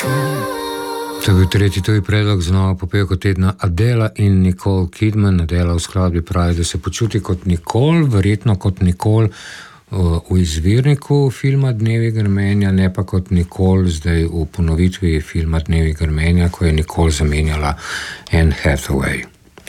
To je bil tretji tuji predlog z novo popevko tedna Adela in Nicole Kidman. Adela v skladbi pravi, da se počuti kot Nicole, verjetno kot Nicole v izvirniku filma Dnevi grmenja, ne pa kot Nicole zdaj v ponovitvi filma Dnevi grmenja, ko je Nicole zamenjala Anne Hathaway.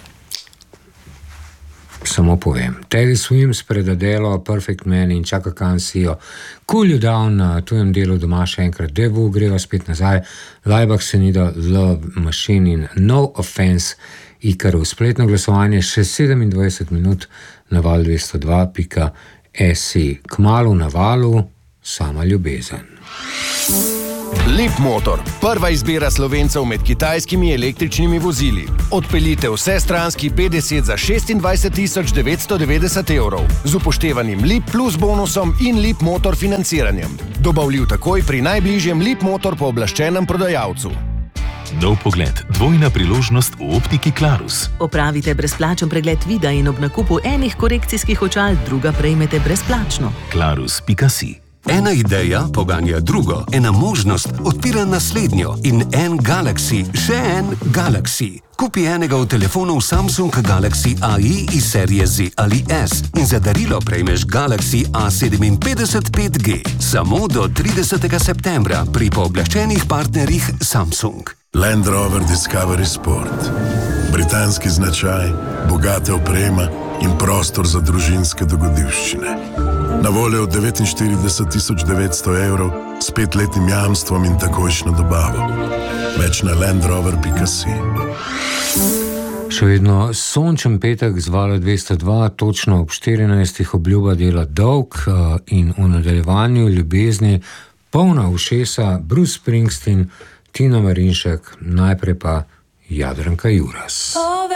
Samo povem. Teddy Swims pred Adelo, Perfect Man in Chaka Khan sijo Cool You Down na tujem delu doma še enkrat. Devu greva spet nazaj. Laibach se ni da Love Machine in No Offense Ikaru. Spletno glasovanje še 27 minut na val202.si. Kmalu na valu sama ljubezen. Leapmotor, prva izbira Slovencev med kitajskimi električnimi vozili. Odpeljite vsestranski P10 za 26.990 evrov z upoštevanim Leap Plus bonusom in Leapmotor financiranjem. Dobavljiv takoj pri najbližjem Leapmotor pooblaščenem prodajalcu. Nov pogled, dvojna priložnost v optiki Clarus. Opravite brezplačen pregled vida in ob nakupu enih korekcijskih očal druga prejmete brezplačno. Clarus.si. Ena ideja poganja drugo, ena možnost odpira naslednjo in en Galaxy, še en Galaxy. Kupi enega od telefonov Samsung Galaxy AI iz serije Z ali S in za darilo prejmeš Galaxy A57 5G. Samo do 30. septembra pri pooblaščenih partnerjih Samsung. Land Rover Discovery Sport. Britanski značaj, bogata oprema in prostor za družinske dogodivščine. Na voljo od 49.900 evrov s 5-letnim jamstvom in takojšnjo dobavo. Več na landrover.si. Še vedno sončen petek z vala 202, točno ob 14. obljuba dela dolg in v nadaljevanju ljubezni polna ušesa Bruce Springsteen, Tina Marinšek, najprej pa Jadranka Juras.